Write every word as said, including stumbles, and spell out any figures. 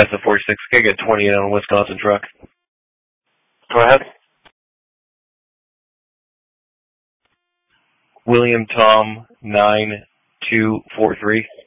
Pass the four six. Can I get twenty-eight on a Wisconsin truck? Go ahead. William Tom nine two four three.